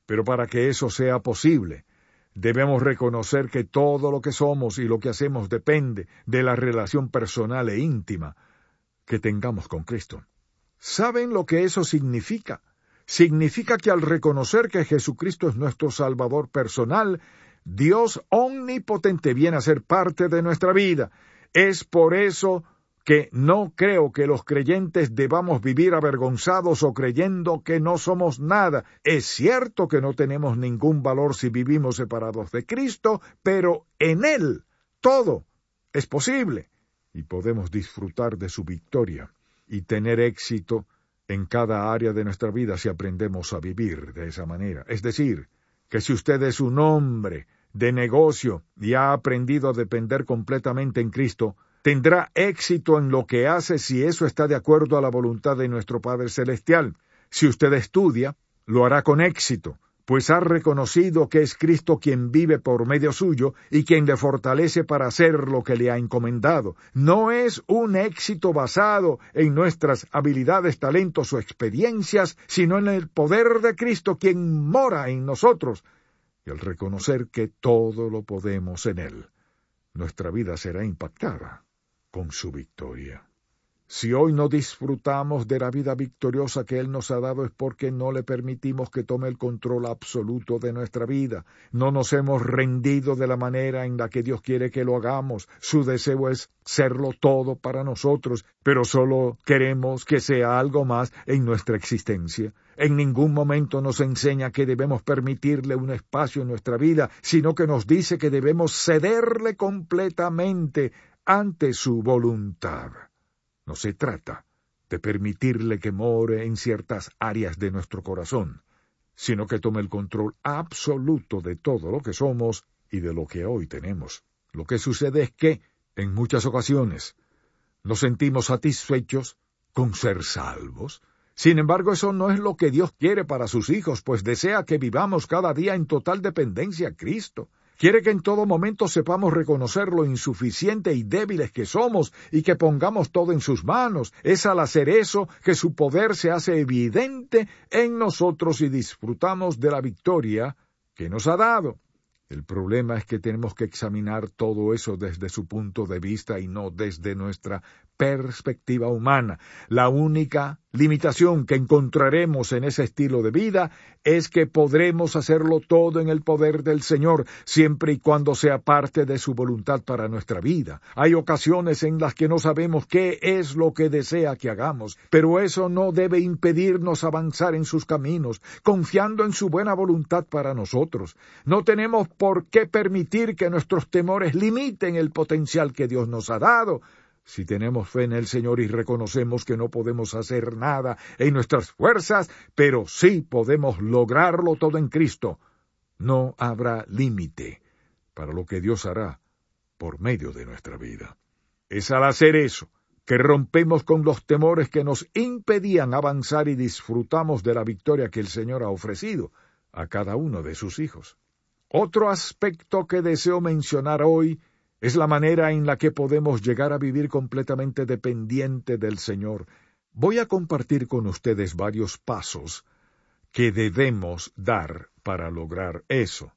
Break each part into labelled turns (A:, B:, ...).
A: Pero para que eso sea posible, debemos reconocer que todo lo que somos y lo que hacemos depende de la relación personal e íntima que tengamos con Cristo. ¿Saben lo que eso significa? Significa que al reconocer que Jesucristo es nuestro Salvador personal, Dios omnipotente viene a ser parte de nuestra vida. Es por eso que no creo que los creyentes debamos vivir avergonzados o creyendo que no somos nada. Es cierto que no tenemos ningún valor si vivimos separados de Cristo, pero en Él todo es posible y podemos disfrutar de su victoria y tener éxito en cada área de nuestra vida si aprendemos a vivir de esa manera. Es decir, que si usted es un hombre de negocio y ha aprendido a depender completamente en Cristo, tendrá éxito en lo que hace si eso está de acuerdo a la voluntad de nuestro Padre Celestial. Si usted estudia, lo hará con éxito, pues ha reconocido que es Cristo quien vive por medio suyo y quien le fortalece para hacer lo que le ha encomendado. No es un éxito basado en nuestras habilidades, talentos o experiencias, sino en el poder de Cristo quien mora en nosotros. Y al reconocer que todo lo podemos en Él, nuestra vida será impactada con su victoria. Si hoy no disfrutamos de la vida victoriosa que Él nos ha dado es porque no le permitimos que tome el control absoluto de nuestra vida. No nos hemos rendido de la manera en la que Dios quiere que lo hagamos. Su deseo es serlo todo para nosotros, pero solo queremos que sea algo más en nuestra existencia. En ningún momento nos enseña que debemos permitirle un espacio en nuestra vida, sino que nos dice que debemos cederle completamente ante su voluntad. No se trata de permitirle que more en ciertas áreas de nuestro corazón, sino que tome el control absoluto de todo lo que somos y de lo que hoy tenemos. Lo que sucede es que, en muchas ocasiones, nos sentimos satisfechos con ser salvos. Sin embargo, eso no es lo que Dios quiere para sus hijos, pues desea que vivamos cada día en total dependencia a Cristo. Quiere que en todo momento sepamos reconocer lo insuficiente y débiles que somos y que pongamos todo en sus manos. Es al hacer eso que su poder se hace evidente en nosotros y disfrutamos de la victoria que nos ha dado. El problema es que tenemos que examinar todo eso desde su punto de vista y no desde nuestra perspectiva humana. La única limitación que encontraremos en ese estilo de vida es que podremos hacerlo todo en el poder del Señor, siempre y cuando sea parte de su voluntad para nuestra vida. Hay ocasiones en las que no sabemos qué es lo que desea que hagamos, pero eso no debe impedirnos avanzar en sus caminos, confiando en su buena voluntad para nosotros. No tenemos por qué permitir que nuestros temores limiten el potencial que Dios nos ha dado. Si tenemos fe en el Señor y reconocemos que no podemos hacer nada en nuestras fuerzas, pero sí podemos lograrlo todo en Cristo, no habrá límite para lo que Dios hará por medio de nuestra vida. Es al hacer eso que rompemos con los temores que nos impedían avanzar y disfrutamos de la victoria que el Señor ha ofrecido a cada uno de sus hijos. Otro aspecto que deseo mencionar hoy es la manera en la que podemos llegar a vivir completamente dependiente del Señor. Voy a compartir con ustedes varios pasos que debemos dar para lograr eso.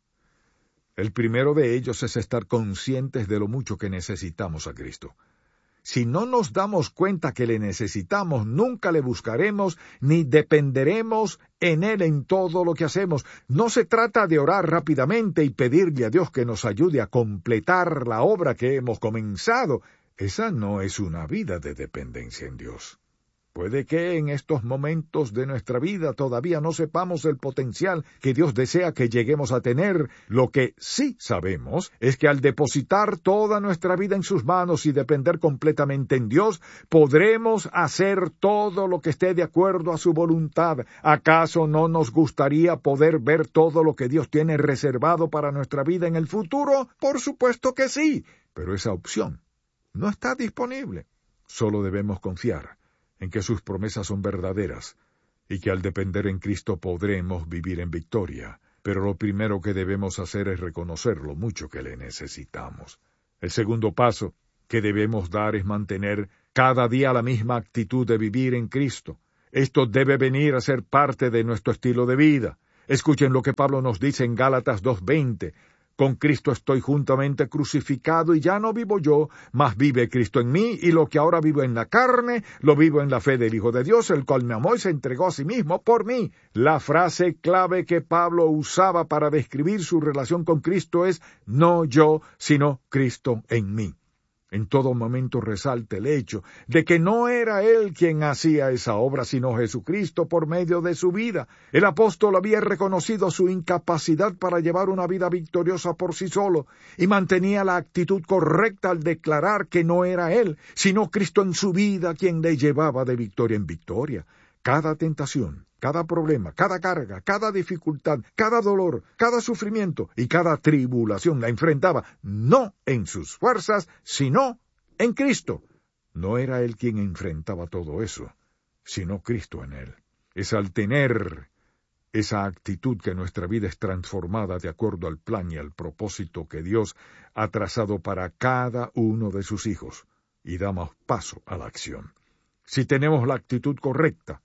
A: El primero de ellos es estar conscientes de lo mucho que necesitamos a Cristo. Si no nos damos cuenta que le necesitamos, nunca le buscaremos ni dependeremos en Él en todo lo que hacemos. No se trata de orar rápidamente y pedirle a Dios que nos ayude a completar la obra que hemos comenzado. Esa no es una vida de dependencia en Dios. Puede que en estos momentos de nuestra vida todavía no sepamos el potencial que Dios desea que lleguemos a tener. Lo que sí sabemos es que al depositar toda nuestra vida en sus manos y depender completamente en Dios, podremos hacer todo lo que esté de acuerdo a su voluntad. ¿Acaso no nos gustaría poder ver todo lo que Dios tiene reservado para nuestra vida en el futuro? Por supuesto que sí, pero esa opción no está disponible. Solo debemos confiar en que sus promesas son verdaderas y que al depender en Cristo podremos vivir en victoria. Pero lo primero que debemos hacer es reconocer lo mucho que le necesitamos. El segundo paso que debemos dar es mantener cada día la misma actitud de vivir en Cristo. Esto debe venir a ser parte de nuestro estilo de vida. Escuchen lo que Pablo nos dice en Gálatas 2:20. Con Cristo estoy juntamente crucificado y ya no vivo yo, mas vive Cristo en mí, y lo que ahora vivo en la carne, lo vivo en la fe del Hijo de Dios, el cual me amó y se entregó a sí mismo por mí. La frase clave que Pablo usaba para describir su relación con Cristo es no yo, sino Cristo en mí. En todo momento resalta el hecho de que no era él quien hacía esa obra, sino Jesucristo por medio de su vida. El apóstol había reconocido su incapacidad para llevar una vida victoriosa por sí solo y mantenía la actitud correcta al declarar que no era él, sino Cristo en su vida quien le llevaba de victoria en victoria. Cada tentación, cada problema, cada carga, cada dificultad, cada dolor, cada sufrimiento y cada tribulación la enfrentaba no en sus fuerzas, sino en Cristo. No era él quien enfrentaba todo eso, sino Cristo en él. Es al tener esa actitud que nuestra vida es transformada de acuerdo al plan y al propósito que Dios ha trazado para cada uno de sus hijos, y damos paso a la acción. Si tenemos la actitud correcta,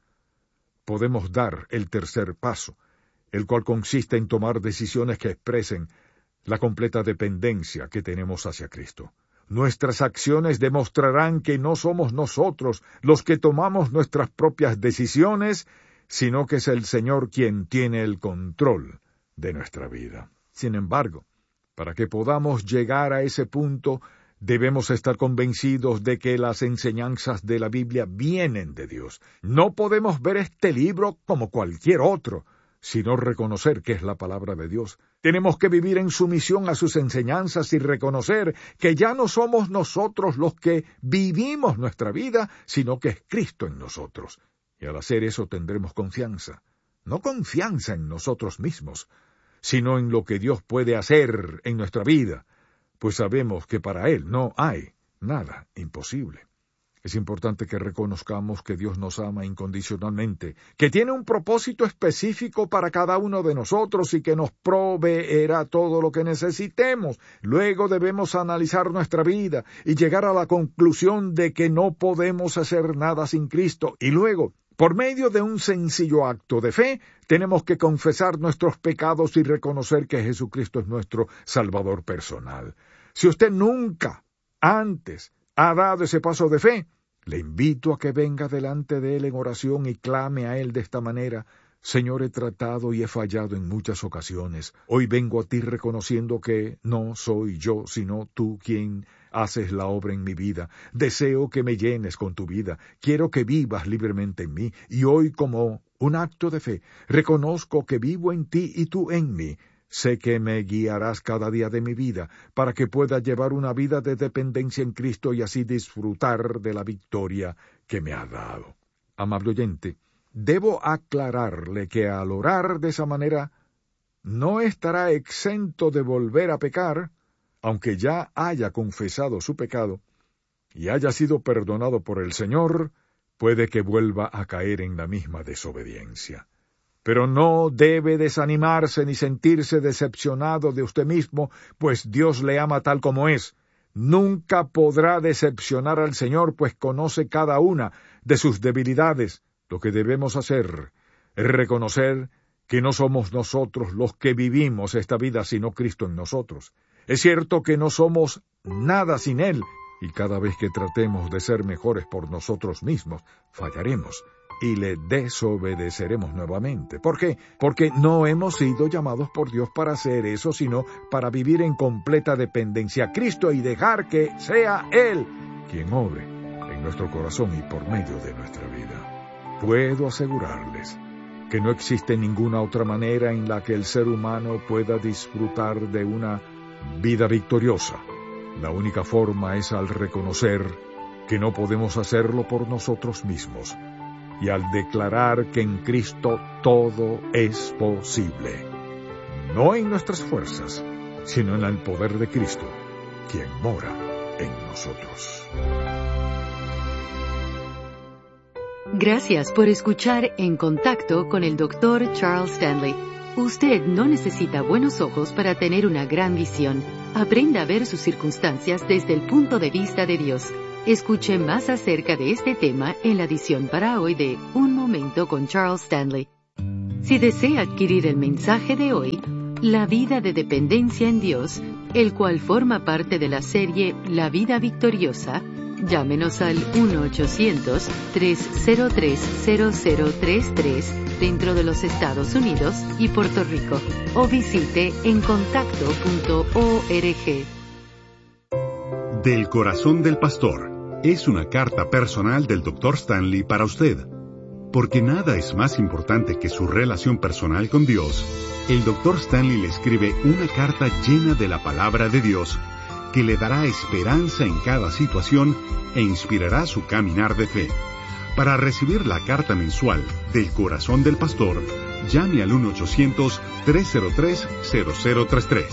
A: podemos dar el tercer paso, el cual consiste en tomar decisiones que expresen la completa dependencia que tenemos hacia Cristo. Nuestras acciones demostrarán que no somos nosotros los que tomamos nuestras propias decisiones, sino que es el Señor quien tiene el control de nuestra vida. Sin embargo, para que podamos llegar a ese punto, debemos estar convencidos de que las enseñanzas de la Biblia vienen de Dios. No podemos ver este libro como cualquier otro, sino reconocer que es la palabra de Dios. Tenemos que vivir en sumisión a sus enseñanzas y reconocer que ya no somos nosotros los que vivimos nuestra vida, sino que es Cristo en nosotros. Y al hacer eso tendremos confianza. No confianza en nosotros mismos, sino en lo que Dios puede hacer en nuestra vida, pues sabemos que para Él no hay nada imposible. Es importante que reconozcamos que Dios nos ama incondicionalmente, que tiene un propósito específico para cada uno de nosotros y que nos proveerá todo lo que necesitemos. Luego debemos analizar nuestra vida y llegar a la conclusión de que no podemos hacer nada sin Cristo. Y luego, por medio de un sencillo acto de fe, tenemos que confesar nuestros pecados y reconocer que Jesucristo es nuestro Salvador personal. Si usted nunca antes ha dado ese paso de fe, le invito a que venga delante de Él en oración y clame a Él de esta manera: Señor, he tratado y he fallado en muchas ocasiones. Hoy vengo a ti reconociendo que no soy yo, sino tú quien haces la obra en mi vida. Deseo que me llenes con tu vida. Quiero que vivas libremente en mí. Y hoy, como un acto de fe, reconozco que vivo en ti y tú en mí. Sé que me guiarás cada día de mi vida para que pueda llevar una vida de dependencia en Cristo y así disfrutar de la victoria que me ha dado. Amable oyente, debo aclararle que al orar de esa manera no estará exento de volver a pecar, aunque ya haya confesado su pecado y haya sido perdonado por el Señor, puede que vuelva a caer en la misma desobediencia. Pero no debe desanimarse ni sentirse decepcionado de usted mismo, pues Dios le ama tal como es. Nunca podrá decepcionar al Señor, pues conoce cada una de sus debilidades. Lo que debemos hacer es reconocer que no somos nosotros los que vivimos esta vida, sino Cristo en nosotros. Es cierto que no somos nada sin Él, y cada vez que tratemos de ser mejores por nosotros mismos, fallaremos y le desobedeceremos nuevamente. ¿Por qué? Porque no hemos sido llamados por Dios para hacer eso, sino para vivir en completa dependencia a Cristo y dejar que sea Él quien obre en nuestro corazón y por medio de nuestra vida. Puedo asegurarles que no existe ninguna otra manera en la que el ser humano pueda disfrutar de una vida victoriosa. La única forma es al reconocer que no podemos hacerlo por nosotros mismos, y al declarar que en Cristo todo es posible, no en nuestras fuerzas, sino en el poder de Cristo, quien mora en nosotros.
B: Gracias por escuchar En Contacto con el Dr. Charles Stanley. Usted no necesita buenos ojos para tener una gran visión. Aprenda a ver sus circunstancias desde el punto de vista de Dios. Escuche más acerca de este tema en la edición para hoy de Un Momento con Charles Stanley. Si desea adquirir el mensaje de hoy, La vida de dependencia en Dios, el cual forma parte de la serie La vida victoriosa, llámenos al 1-800-303-0033 dentro de los Estados Unidos y Puerto Rico, o visite encontacto.org.
C: Del corazón del pastor es una carta personal del Dr. Stanley para usted. Porque nada es más importante que su relación personal con Dios, el Dr. Stanley le escribe una carta llena de la palabra de Dios que le dará esperanza en cada situación e inspirará su caminar de fe. Para recibir la carta mensual del corazón del pastor, llame al 1-800-303-0033.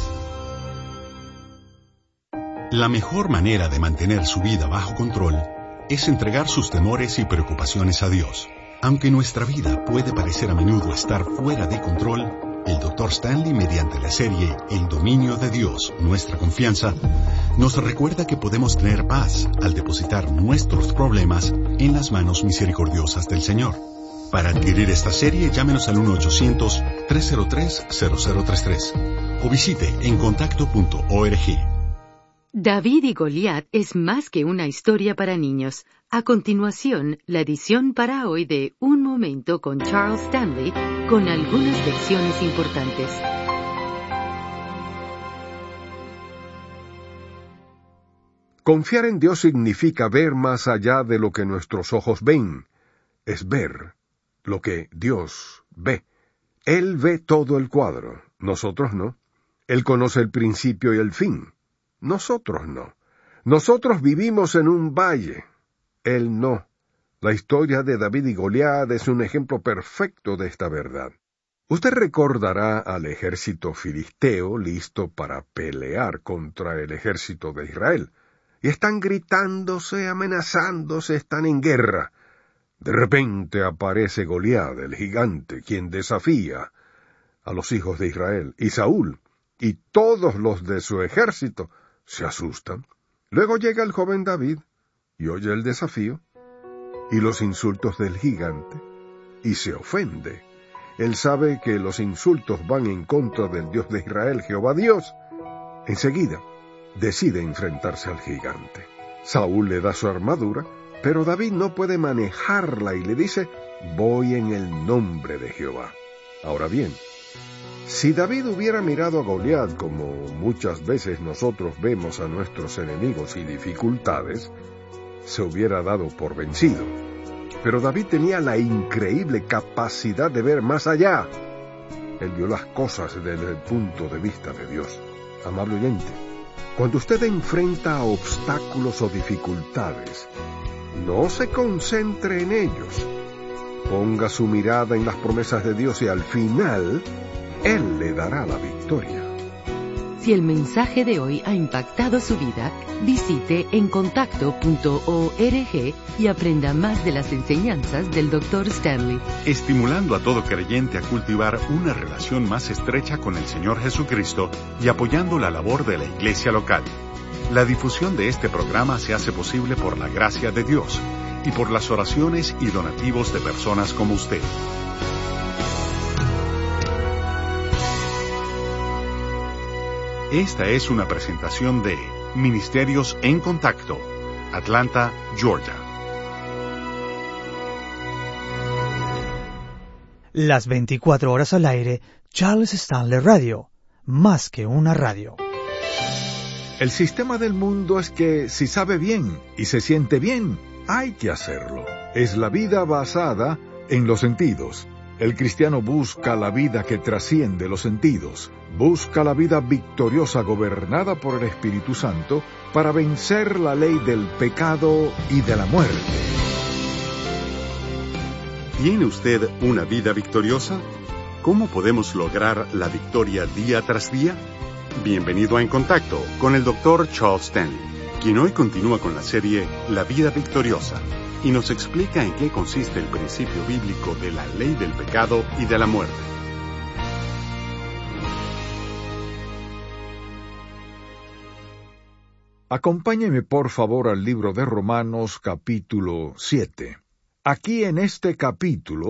C: La mejor manera de mantener su vida bajo control es entregar sus temores y preocupaciones a Dios. Aunque nuestra vida puede parecer a menudo estar fuera de control, el Dr. Stanley, mediante la serie El dominio de Dios, nuestra confianza, nos recuerda que podemos tener paz al depositar nuestros problemas en las manos misericordiosas del Señor. Para adquirir esta serie, llámenos al 1-800-303-0033 o visite encontacto.org.
B: David y Goliat es más que una historia para niños. A continuación, la edición para hoy de Un Momento con Charles Stanley, con algunas lecciones importantes.
D: Confiar en Dios significa ver más allá de lo que nuestros ojos ven. Es ver lo que Dios ve. Él ve todo el cuadro, nosotros no. Él conoce el principio y el fin. Nosotros no. Nosotros vivimos en un valle. Él no. La historia de David y Goliat es un ejemplo perfecto de esta verdad. Usted recordará al ejército filisteo listo para pelear contra el ejército de Israel. Y están gritándose, amenazándose, están en guerra. De repente aparece Goliat, el gigante, quien desafía a los hijos de Israel, y Saúl, y todos los de su ejército se asustan. Luego llega el joven David, y oye el desafío, y los insultos del gigante, y se ofende. Él sabe que los insultos van en contra del Dios de Israel, Jehová Dios. Enseguida, decide enfrentarse al gigante. Saúl le da su armadura, pero David no puede manejarla y le dice, voy en el nombre de Jehová. Ahora bien, si David hubiera mirado a Goliat como muchas veces nosotros vemos a nuestros enemigos y dificultades, se hubiera dado por vencido. Pero David tenía la increíble capacidad de ver más allá. Él vio las cosas desde el punto de vista de Dios. Amable oyente, cuando usted enfrenta obstáculos o dificultades, no se concentre en ellos. Ponga su mirada en las promesas de Dios y al final, Él le dará la victoria.
B: Si el mensaje de hoy ha impactado su vida, visite encontacto.org y aprenda más de las enseñanzas del Dr. Stanley.
C: Estimulando a todo creyente a cultivar una relación más estrecha con el Señor Jesucristo y apoyando la labor de la iglesia local. La difusión de este programa se hace posible por la gracia de Dios y por las oraciones y donativos de personas como usted. Esta es una presentación de Ministerios en Contacto, Atlanta, Georgia.
E: Las 24 horas al aire, Charles Stanley Radio, más que una radio.
A: El sistema del mundo es que si sabe bien y se siente bien, hay que hacerlo. Es la vida basada en los sentidos. El cristiano busca la vida que trasciende los sentidos. Busca la vida victoriosa gobernada por el Espíritu Santo para vencer la ley del pecado y de la muerte.
C: ¿Tiene usted una vida victoriosa? ¿Cómo podemos lograr la victoria día tras día? Bienvenido a En Contacto con el Dr. Charles Stanley, quien hoy continúa con la serie La vida victoriosa y nos explica en qué consiste el principio bíblico de la ley del pecado y de la muerte.
A: Acompáñeme por favor al libro de Romanos capítulo 7. Aquí en este capítulo,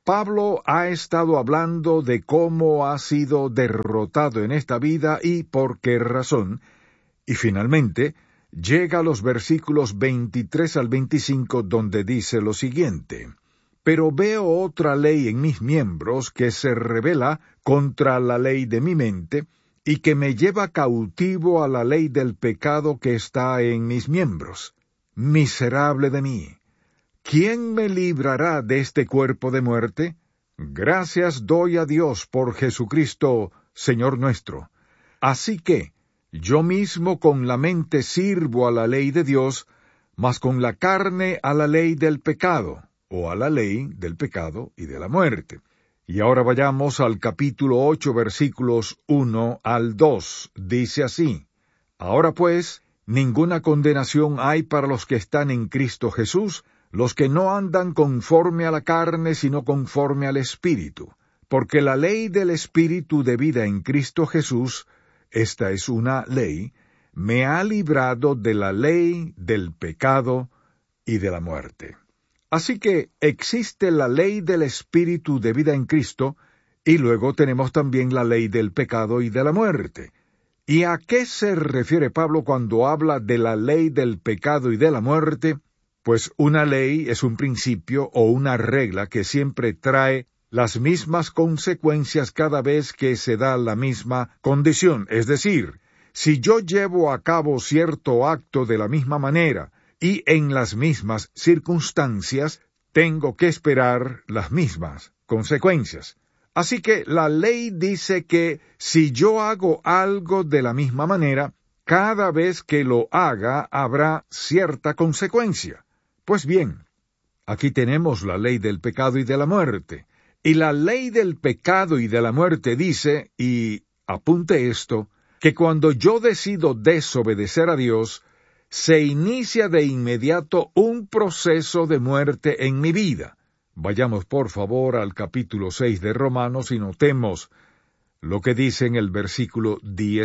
A: Pablo ha estado hablando de cómo ha sido derrotado en esta vida y por qué razón, y finalmente llega a los versículos 23 al 25 donde dice lo siguiente: Pero veo otra ley en mis miembros que se rebela contra la ley de mi mente, y que me lleva cautivo a la ley del pecado que está en mis miembros. Miserable de mí, ¿quién me librará de este cuerpo de muerte? Gracias doy a Dios por Jesucristo, Señor nuestro. Así que, yo mismo con la mente sirvo a la ley de Dios, mas con la carne a la ley del pecado, o a la ley del pecado y de la muerte. Y ahora vayamos al capítulo 8, versículos 1 al 2. Dice así: Ahora pues, ninguna condenación hay para los que están en Cristo Jesús, los que no andan conforme a la carne, sino conforme al Espíritu. Porque la ley del Espíritu de vida en Cristo Jesús, esta es una ley, me ha librado de la ley del pecado y de la muerte. Así que existe la ley del Espíritu de vida en Cristo, y luego tenemos también la ley del pecado y de la muerte. ¿Y a qué se refiere Pablo cuando habla de la ley del pecado y de la muerte? Pues una ley es un principio o una regla que siempre trae las mismas consecuencias cada vez que se da la misma condición. Es decir, si yo llevo a cabo cierto acto de la misma manera y en las mismas circunstancias, tengo que esperar las mismas consecuencias. Así que la ley dice que si yo hago algo de la misma manera, cada vez que lo haga habrá cierta consecuencia. Pues bien, aquí tenemos la ley del pecado y de la muerte. Y la ley del pecado y de la muerte dice, y apunte esto, que cuando yo decido desobedecer a Dios, se inicia de inmediato un proceso de muerte en mi vida. Vayamos por favor al capítulo 6 de Romanos y notemos lo que dice en el versículo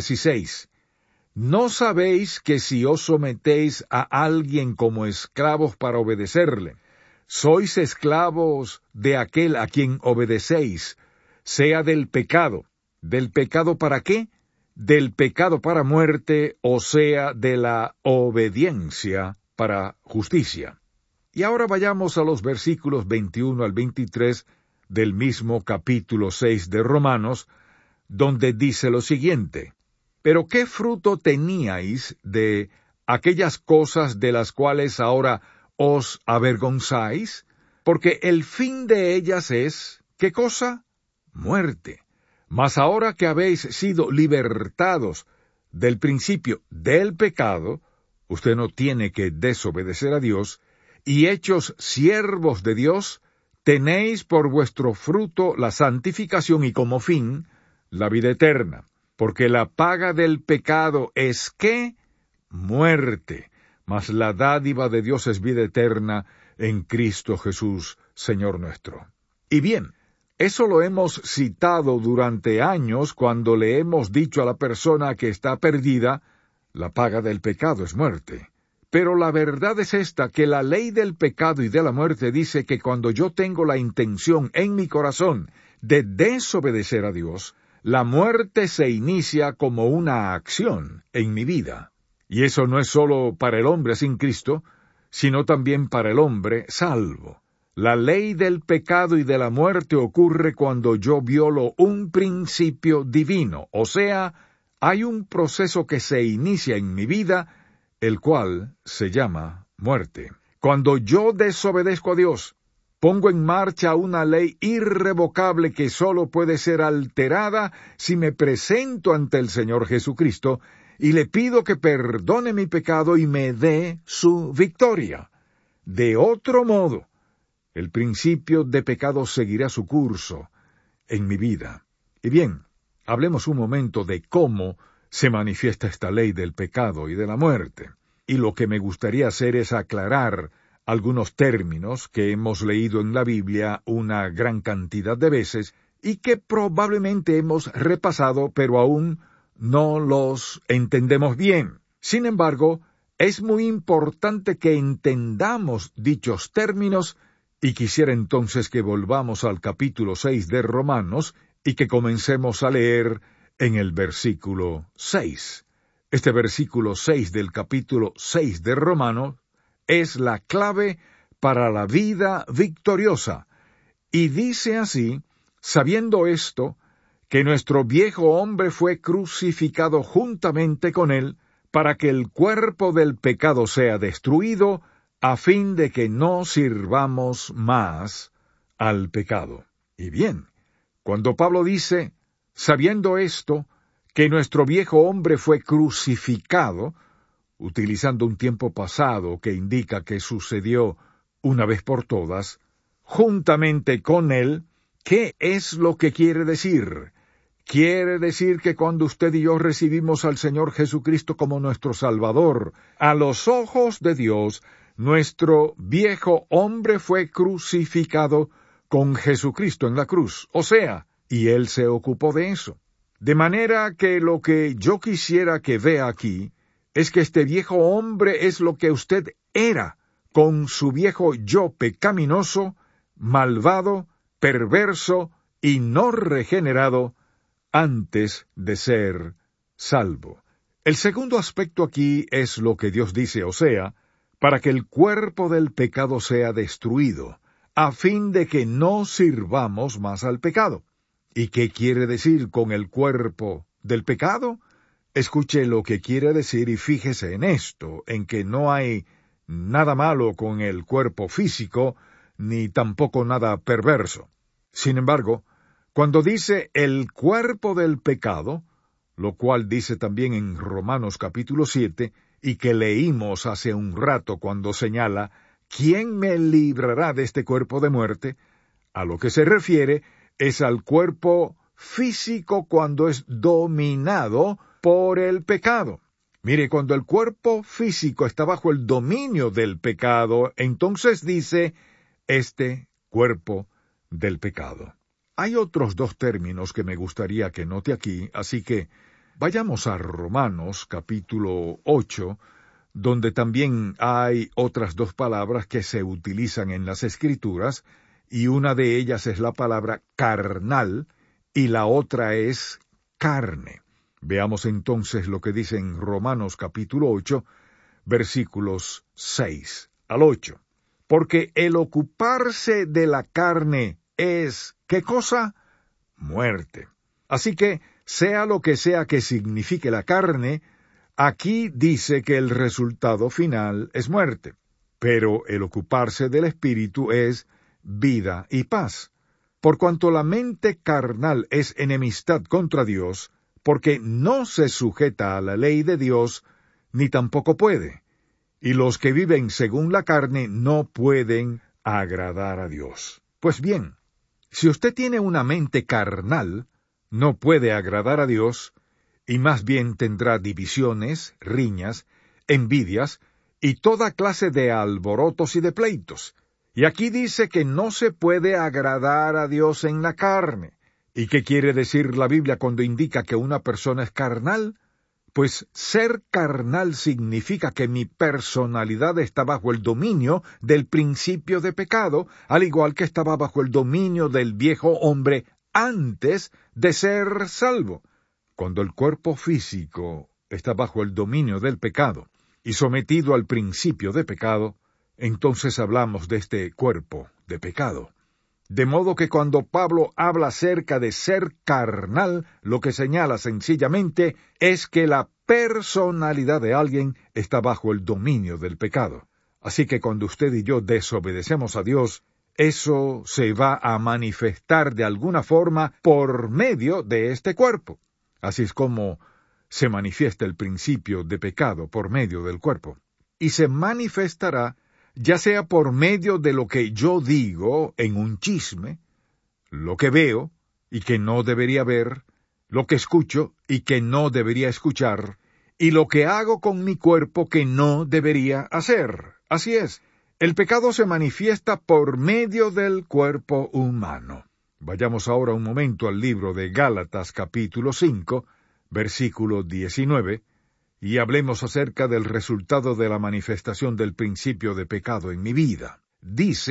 A: 16. ¿No sabéis que si os sometéis a alguien como esclavos para obedecerle, sois esclavos de aquel a quien obedecéis, sea del pecado? ¿Del pecado para qué? Del pecado para muerte, o sea, de la obediencia para justicia. Y ahora vayamos a los versículos 21 al 23 del mismo capítulo 6 de Romanos, donde dice lo siguiente: Pero ¿qué fruto teníais de aquellas cosas de las cuales ahora os avergonzáis? Porque el fin de ellas es, ¿qué cosa? Muerte. Mas ahora que habéis sido libertados del principio del pecado, usted no tiene que desobedecer a Dios, y hechos siervos de Dios, tenéis por vuestro fruto la santificación y como fin la vida eterna. Porque la paga del pecado es ¿qué? Muerte. Mas la dádiva de Dios es vida eterna en Cristo Jesús, Señor nuestro. Y bien, eso lo hemos citado durante años cuando le hemos dicho a la persona que está perdida, la paga del pecado es muerte. Pero la verdad es esta, que la ley del pecado y de la muerte dice que cuando yo tengo la intención en mi corazón de desobedecer a Dios, la muerte se inicia como una acción en mi vida. Y eso no es solo para el hombre sin Cristo, sino también para el hombre salvo. La ley del pecado y de la muerte ocurre cuando yo violo un principio divino, o sea, hay un proceso que se inicia en mi vida, el cual se llama muerte. Cuando yo desobedezco a Dios, pongo en marcha una ley irrevocable que solo puede ser alterada si me presento ante el Señor Jesucristo y le pido que perdone mi pecado y me dé su victoria. De otro modo, el principio de pecado seguirá su curso en mi vida. Y bien, hablemos un momento de cómo se manifiesta esta ley del pecado y de la muerte. Y lo que me gustaría hacer es aclarar algunos términos que hemos leído en la Biblia una gran cantidad de veces y que probablemente hemos repasado, pero aún no los entendemos bien. Sin embargo, es muy importante que entendamos dichos términos Y quisiera entonces que volvamos al capítulo 6 de Romanos y que comencemos a leer en el versículo 6. Este versículo 6 del capítulo 6 de Romanos es la clave para la vida victoriosa. Y dice así: sabiendo esto, que nuestro viejo hombre fue crucificado juntamente con él, para que el cuerpo del pecado sea destruido, a fin de que no sirvamos más al pecado. Y bien, cuando Pablo dice, sabiendo esto, que nuestro viejo hombre fue crucificado, utilizando un tiempo pasado que indica que sucedió una vez por todas, juntamente con él, ¿qué es lo que quiere decir? Quiere decir que cuando usted y yo recibimos al Señor Jesucristo como nuestro Salvador, a los ojos de Dios, nuestro viejo hombre fue crucificado con Jesucristo en la cruz. O sea, y Él se ocupó de eso. De manera que lo que yo quisiera que vea aquí es que este viejo hombre es lo que usted era, con su viejo yo pecaminoso, malvado, perverso y no regenerado, antes de ser salvo. El segundo aspecto aquí es lo que Dios dice, o sea, para que el cuerpo del pecado sea destruido, a fin de que no sirvamos más al pecado. ¿Y qué quiere decir con el cuerpo del pecado? Escuche lo que quiere decir y fíjese en esto, en que no hay nada malo con el cuerpo físico, ni tampoco nada perverso. Sin embargo, cuando dice el cuerpo del pecado, lo cual dice también en Romanos capítulo 7, y que leímos hace un rato cuando señala, ¿quién me librará de este cuerpo de muerte? A lo que se refiere es al cuerpo físico cuando es dominado por el pecado. Mire, cuando el cuerpo físico está bajo el dominio del pecado, entonces dice, este cuerpo del pecado. Hay otros dos términos que me gustaría que note aquí, así que vayamos a Romanos capítulo 8, donde también hay otras dos palabras que se utilizan en las Escrituras, y una de ellas es la palabra carnal, y la otra es carne. Veamos entonces lo que dice en Romanos capítulo 8, versículos 6 al 8. Porque el ocuparse de la carne es, ¿qué cosa? Muerte. Así que, sea lo que sea que signifique la carne, aquí dice que el resultado final es muerte. Pero el ocuparse del espíritu es vida y paz. Por cuanto la mente carnal es enemistad contra Dios, porque no se sujeta a la ley de Dios, ni tampoco puede. Y los que viven según la carne no pueden agradar a Dios. Pues bien, si usted tiene una mente carnal, no puede agradar a Dios, y más bien tendrá divisiones, riñas, envidias, y toda clase de alborotos y de pleitos. Y aquí dice que no se puede agradar a Dios en la carne. ¿Y qué quiere decir la Biblia cuando indica que una persona es carnal? Pues ser carnal significa que mi personalidad está bajo el dominio del principio de pecado, al igual que estaba bajo el dominio del viejo hombre antes de ser salvo. Cuando el cuerpo físico está bajo el dominio del pecado y sometido al principio de pecado, entonces hablamos de este cuerpo de pecado. De modo que cuando Pablo habla acerca de ser carnal, lo que señala sencillamente es que la personalidad de alguien está bajo el dominio del pecado. Así que cuando usted y yo desobedecemos a Dios, eso se va a manifestar de alguna forma por medio de este cuerpo. Así es como se manifiesta el principio de pecado por medio del cuerpo. Y se manifestará ya sea por medio de lo que yo digo en un chisme, lo que veo y que no debería ver, lo que escucho y que no debería escuchar, y lo que hago con mi cuerpo que no debería hacer. Así es, el pecado se manifiesta por medio del cuerpo humano. Vayamos ahora un momento al libro de Gálatas capítulo 5, versículo 19, y hablemos acerca del resultado de la manifestación del principio de pecado en mi vida. Dice,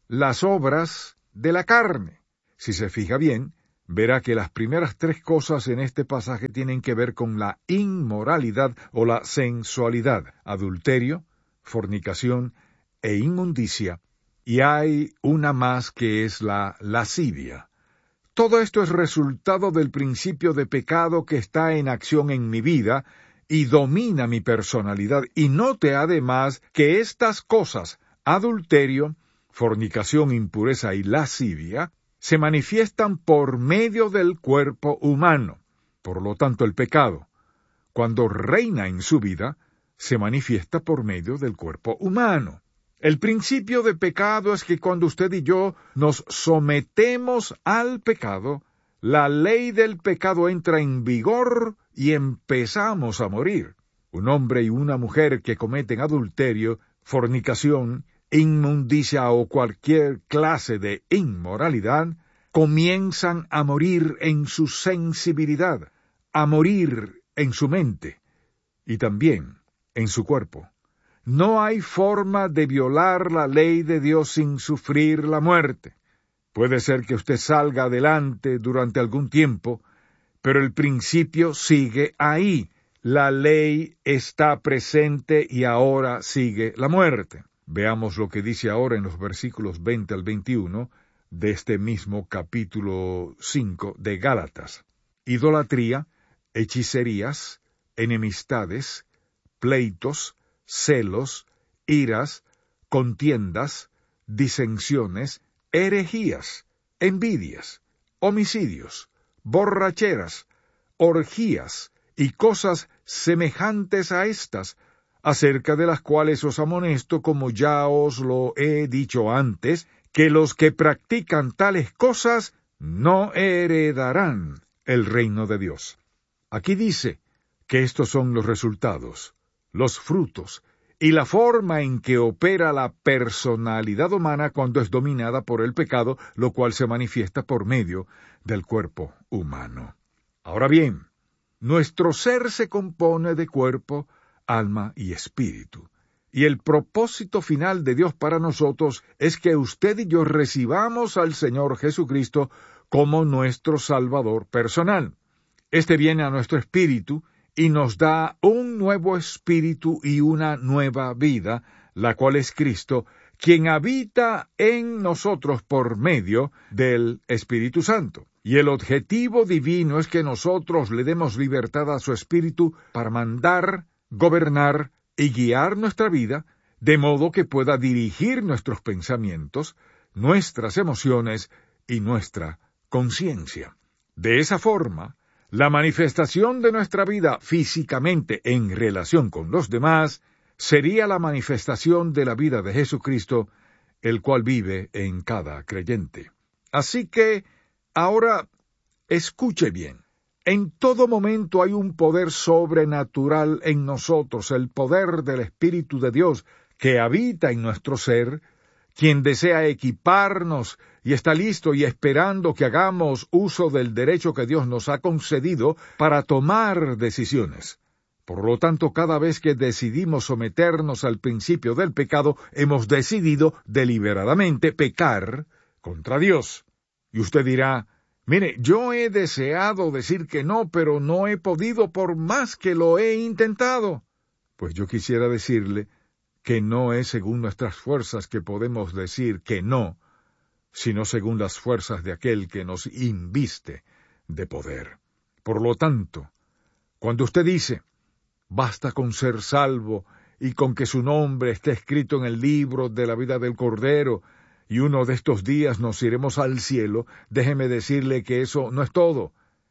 A: las obras de la carne. Si se fija bien, verá que las primeras 3 cosas en este pasaje tienen que ver con la inmoralidad o la sensualidad, adulterio, fornicación e inmundicia, y hay una más que es la lascivia. Todo esto es resultado del principio de pecado que está en acción en mi vida y domina mi personalidad. Y note además que estas cosas, adulterio, fornicación, impureza y lascivia, se manifiestan por medio del cuerpo humano. Por lo tanto, el pecado, cuando reina en su vida, se manifiesta por medio del cuerpo humano. El principio de pecado es que cuando usted y yo nos sometemos al pecado, la ley del pecado entra en vigor y empezamos a morir. Un hombre y una mujer que cometen adulterio, fornicación, inmundicia o cualquier clase de inmoralidad, comienzan a morir en su sensibilidad, a morir en su mente y también en su cuerpo. No hay forma de violar la ley de Dios sin sufrir la muerte. Puede ser que usted salga adelante durante algún tiempo, pero el principio sigue ahí. La ley está presente y ahora sigue la muerte. Veamos lo que dice ahora en los versículos 20 al 21 de este mismo capítulo 5 de Gálatas. Idolatría, hechicerías, enemistades, pleitos, celos, iras, contiendas, disensiones, herejías, envidias, homicidios, borracheras, orgías y cosas semejantes a estas, acerca de las cuales os amonesto, como ya os lo he dicho antes, que los que practican tales cosas no heredarán el reino de Dios. Aquí dice que estos son los resultados, los frutos y la forma en que opera la personalidad humana cuando es dominada por el pecado, lo cual se manifiesta por medio del cuerpo humano. Ahora bien, nuestro ser se compone de cuerpo, alma y espíritu. Y el propósito final de Dios para nosotros es que usted y yo recibamos al Señor Jesucristo como nuestro Salvador personal. Este viene a nuestro espíritu y nos da un nuevo espíritu y una nueva vida, la cual es Cristo, quien habita en nosotros por medio del Espíritu Santo. Y el objetivo divino es que nosotros le demos libertad a su espíritu para mandar, gobernar y guiar nuestra vida, de modo que pueda dirigir nuestros pensamientos, nuestras emociones y nuestra conciencia. De esa forma, la manifestación de nuestra vida físicamente en relación con los demás sería la manifestación de la vida de Jesucristo, el cual vive en cada creyente. Así que, ahora, escuche bien. En todo momento hay un poder sobrenatural en nosotros, el poder del Espíritu de Dios que habita en nuestro ser, quien desea equiparnos y está listo y esperando que hagamos uso del derecho que Dios nos ha concedido para tomar decisiones. Por lo tanto, cada vez que decidimos someternos al principio del pecado, hemos decidido deliberadamente pecar contra Dios. Y usted dirá, mire, yo he deseado decir que no, pero no he podido por más que lo he intentado. Pues yo quisiera decirle que no es según nuestras fuerzas que podemos decir que no, sino según las fuerzas de aquel que nos inviste de poder. Por lo tanto, cuando usted dice, basta con ser salvo y con que su nombre esté escrito en el libro de la vida del Cordero, y uno de estos días nos iremos al cielo, déjeme decirle que eso no es todo.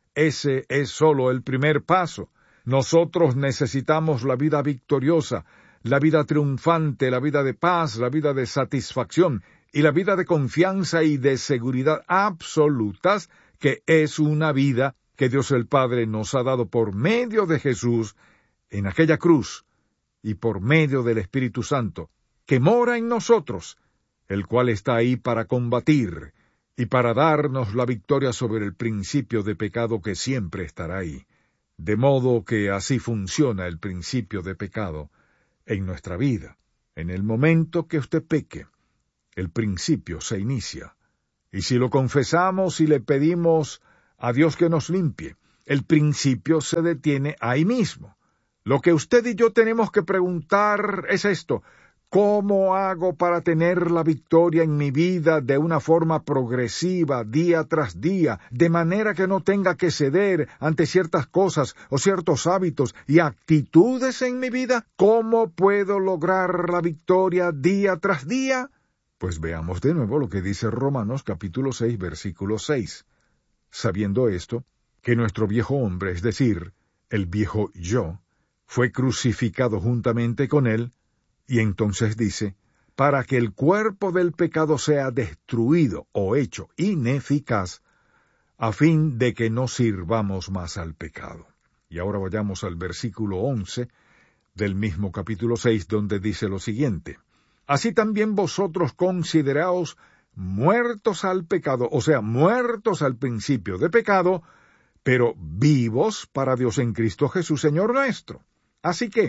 A: Ese es solo el primer paso. Nosotros necesitamos la vida victoriosa, la vida triunfante, la vida de paz, la vida de satisfacción y la vida de confianza y de seguridad absolutas, que es una vida que Dios el Padre nos ha dado por medio de Jesús en aquella cruz y por medio del Espíritu Santo, que mora en nosotros, el cual está ahí para combatir y para darnos la victoria sobre el principio de pecado que siempre estará ahí. De modo que así funciona el principio de pecado en nuestra vida. En el momento que usted peque, el principio se inicia. Y si lo confesamos y le pedimos a Dios que nos limpie, el principio se detiene ahí mismo. Lo que usted y yo tenemos que preguntar es esto: ¿cómo hago para tener la victoria en mi vida de una forma progresiva, día tras día, de manera que no tenga que ceder ante ciertas cosas o ciertos hábitos y actitudes en mi vida? ¿Cómo puedo lograr la victoria día tras día? Pues veamos de nuevo lo que dice Romanos capítulo 6, versículo 6. Sabiendo esto, que nuestro viejo hombre, es decir, el viejo yo, fue crucificado juntamente con él, y entonces dice, para que el cuerpo del pecado sea destruido o hecho ineficaz, a fin de que no sirvamos más al pecado. Y ahora vayamos al versículo 11 del mismo capítulo 6, donde dice lo siguiente: así también vosotros consideraos muertos al pecado, o sea, muertos al principio de pecado, pero vivos para Dios en Cristo Jesús, Señor nuestro. Así que,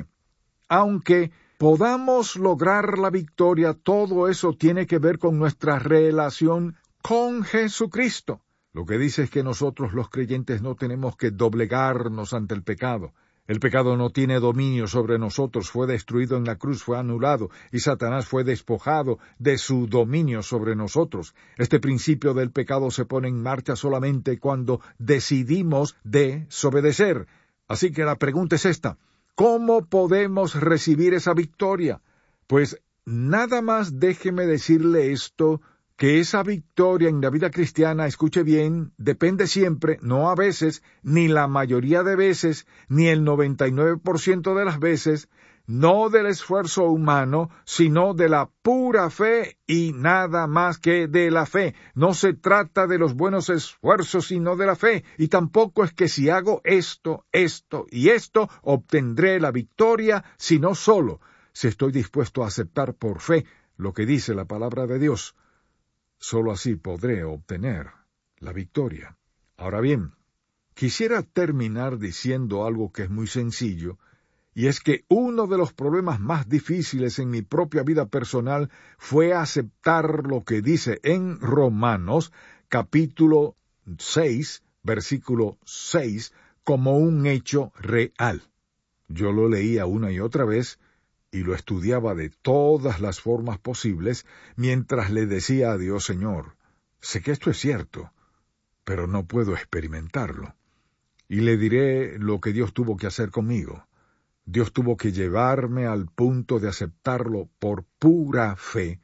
A: aunque podamos lograr la victoria, todo eso tiene que ver con nuestra relación con Jesucristo. Lo que dice es que nosotros los creyentes no tenemos que doblegarnos ante el pecado. El pecado no tiene dominio sobre nosotros, fue destruido en la cruz, fue anulado, y Satanás fue despojado de su dominio sobre nosotros. Este principio del pecado se pone en marcha solamente cuando decidimos desobedecer. Así que la pregunta es esta: ¿cómo podemos recibir esa victoria? Pues nada más déjeme decirle esto, que esa victoria en la vida cristiana, escuche bien, depende siempre, no a veces, ni la mayoría de veces, ni el 99% de las veces, no del esfuerzo humano, sino de la pura fe y nada más que de la fe. No se trata de los buenos esfuerzos, sino de la fe. Y tampoco es que si hago esto, esto y esto, obtendré la victoria, sino solo si estoy dispuesto a aceptar por fe lo que dice la palabra de Dios. Solo así podré obtener la victoria. Ahora bien, quisiera terminar diciendo algo que es muy sencillo, y es que uno de los problemas más difíciles en mi propia vida personal fue aceptar lo que dice en Romanos, capítulo 6, versículo 6, como un hecho real. Yo lo leía una y otra vez, y lo estudiaba de todas las formas posibles, mientras le decía a Dios: Señor, sé que esto es cierto, pero no puedo experimentarlo. Y le diré lo que Dios tuvo que hacer conmigo. Dios tuvo que llevarme al punto de aceptarlo por pura fe,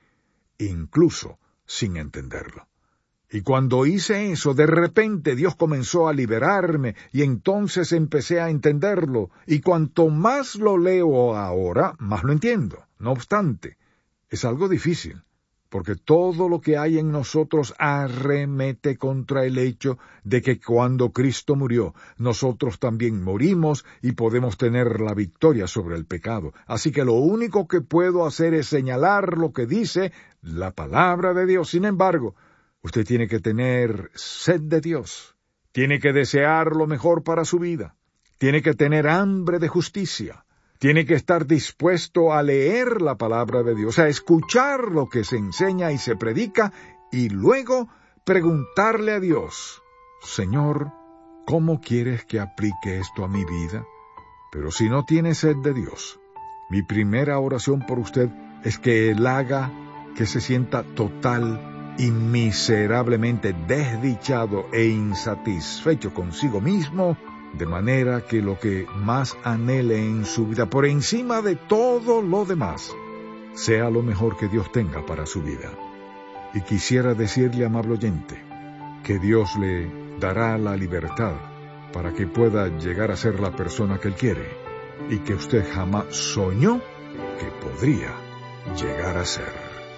A: incluso sin entenderlo. Y cuando hice eso, de repente Dios comenzó a liberarme, y entonces empecé a entenderlo, y cuanto más lo leo ahora, más lo entiendo. No obstante, es algo difícil, porque todo lo que hay en nosotros arremete contra el hecho de que cuando Cristo murió, nosotros también morimos y podemos tener la victoria sobre el pecado. Así que lo único que puedo hacer es señalar lo que dice la palabra de Dios. Sin embargo, usted tiene que tener sed de Dios, tiene que desear lo mejor para su vida, tiene que tener hambre de justicia, tiene que estar dispuesto a leer la palabra de Dios, a escuchar lo que se enseña y se predica, y luego preguntarle a Dios: Señor, ¿cómo quieres que aplique esto a mi vida? Pero si no tiene sed de Dios, mi primera oración por usted es que Él haga que se sienta total y miserablemente desdichado e insatisfecho consigo mismo, de manera que lo que más anhele en su vida, por encima de todo lo demás, sea lo mejor que Dios tenga para su vida. Y quisiera decirle, amable oyente, que Dios le dará la libertad para que pueda llegar a ser la persona que Él quiere, y que usted jamás soñó que podría llegar a ser.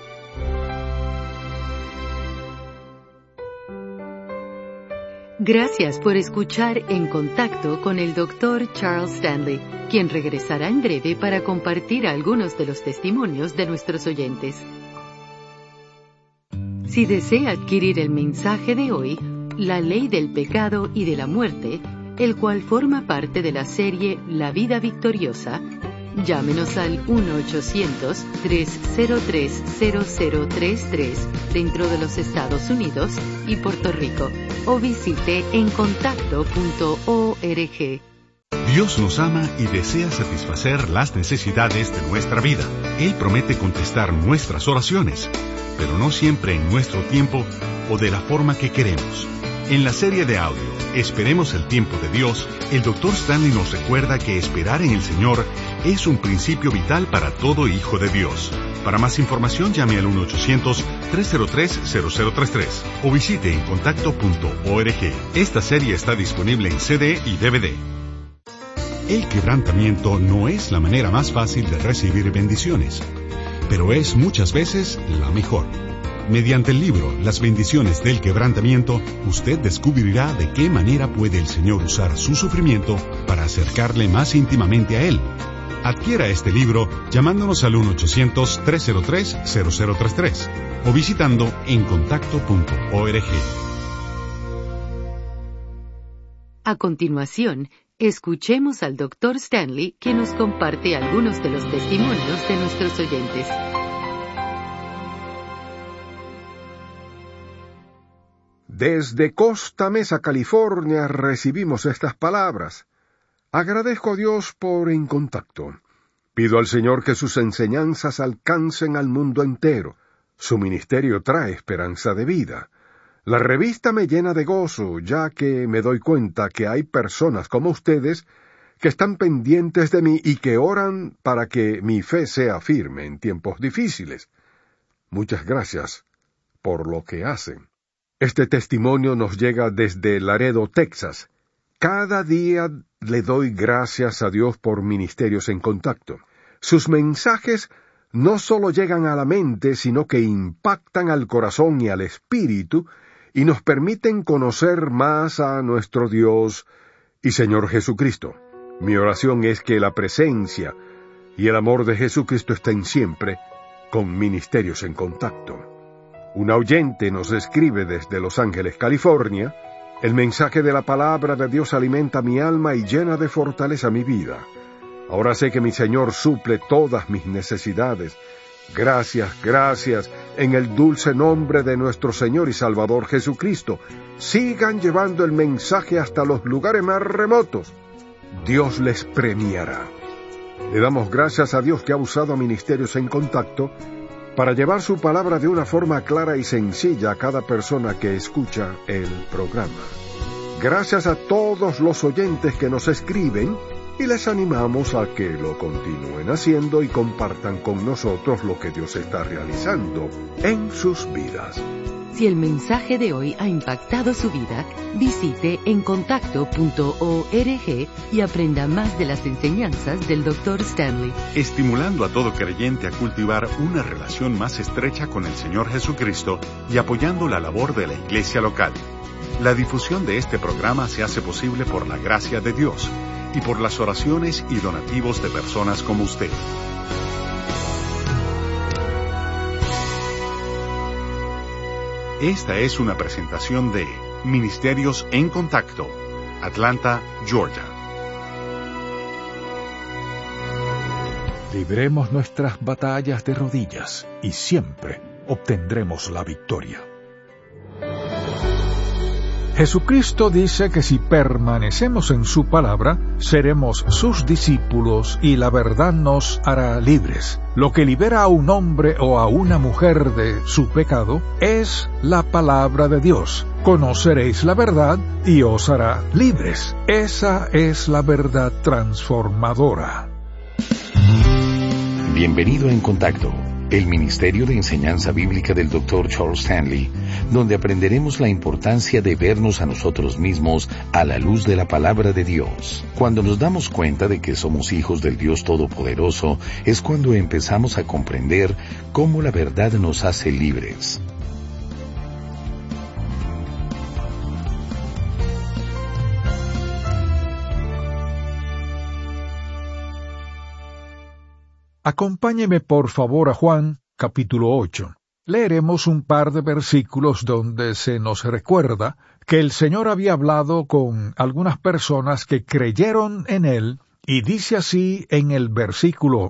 B: Gracias por escuchar En Contacto con el Dr. Charles Stanley, quien regresará en breve para compartir algunos de los testimonios de nuestros oyentes. Si desea adquirir el mensaje de hoy, La ley del pecado y de la muerte, el cual forma parte de la serie La vida victoriosa, Llámenos al 1-800-303-0033 dentro de los Estados Unidos y Puerto Rico o visite encontacto.org.
C: Dios nos ama y desea satisfacer las necesidades de nuestra vida. Él promete contestar nuestras oraciones, pero no siempre en nuestro tiempo o de la forma que queremos. En la serie de audio, Esperemos el tiempo de Dios, el Dr. Stanley nos recuerda que esperar en el Señor es un principio vital para todo hijo de Dios. Para más información, llame al 1-800-303-0033 o visite encontacto.org. Esta serie está disponible en CD y DVD. El quebrantamiento no es la manera más fácil de recibir bendiciones, pero es muchas veces la mejor. Mediante el libro Las bendiciones del quebrantamiento, usted descubrirá de qué manera puede el Señor usar su sufrimiento para acercarle más íntimamente a Él. Adquiera este libro llamándonos al 1-800-303-0033 o visitando encontacto.org.
B: A continuación, escuchemos al Dr. Stanley, que nos comparte algunos de los testimonios de nuestros oyentes.
D: Desde Costa Mesa, California, recibimos estas palabras. Agradezco a Dios por En Contacto. Pido al Señor que sus enseñanzas alcancen al mundo entero. Su ministerio trae esperanza de vida. La revista me llena de gozo, ya que me doy cuenta que hay personas como ustedes que están pendientes de mí y que oran para que mi fe sea firme en tiempos difíciles. Muchas gracias por lo que hacen. Este testimonio nos llega desde Laredo, Texas. Cada día le doy gracias a Dios por Ministerios en Contacto. Sus mensajes no solo llegan a la mente, sino que impactan al corazón y al espíritu, y nos permiten conocer más a nuestro Dios y Señor Jesucristo. Mi oración es que la presencia y el amor de Jesucristo estén siempre con Ministerios en Contacto. Un oyente nos escribe desde Los Ángeles, California. El mensaje de la palabra de Dios alimenta mi alma y llena de fortaleza mi vida. Ahora sé que mi Señor suple todas mis necesidades. Gracias, gracias, en el dulce nombre de nuestro Señor y Salvador Jesucristo. Sigan llevando el mensaje hasta los lugares más remotos. Dios les premiará. Le damos gracias a Dios que ha usado a Ministerios en Contacto para llevar su palabra de una forma clara y sencilla a cada persona que escucha el programa. Gracias a todos los oyentes que nos escriben y les animamos a que lo continúen haciendo y compartan con nosotros lo que Dios está realizando en sus vidas.
B: Si el mensaje de hoy ha impactado su vida, visite encontacto.org y aprenda más de las enseñanzas del Dr. Stanley.
C: Estimulando a todo creyente a cultivar una relación más estrecha con el Señor Jesucristo y apoyando la labor de la iglesia local. La difusión de este programa se hace posible por la gracia de Dios y por las oraciones y donativos de personas como usted. Esta es una presentación de Ministerios en Contacto, Atlanta, Georgia.
A: Libremos nuestras batallas de rodillas y siempre obtendremos la victoria. Jesucristo dice que si permanecemos en su palabra, seremos sus discípulos y la verdad nos hará libres. Lo que libera a un hombre o a una mujer de su pecado es la palabra de Dios. Conoceréis la verdad y os hará libres. Esa es la verdad transformadora.
F: Bienvenido a En Contacto, el Ministerio de Enseñanza Bíblica del Dr. Charles Stanley, donde aprenderemos la importancia de vernos a nosotros mismos a la luz de la palabra de Dios. Cuando nos damos cuenta de que somos hijos del Dios Todopoderoso, es cuando empezamos a comprender cómo la verdad nos hace libres.
A: Acompáñeme por favor a Juan, capítulo 8. Leeremos un par de versículos donde se nos recuerda que el Señor había hablado con algunas personas que creyeron en Él Y dice así en el versículo